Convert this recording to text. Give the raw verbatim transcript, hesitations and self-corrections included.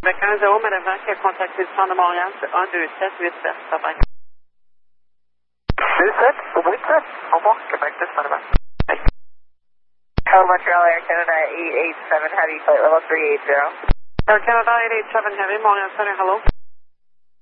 Québec un zéro, Madame Van qui a contacté le centre de Montréal, c'est un deux sept huit sept. Bye bye. deux sept, huit sept. Au revoir, Québec deux, Madame Van. Hello, Montreal Air Canada eight eight seven, heavy flight level three eight zero. Air Canada eight eight seven Heavy, Montreal Center, hello.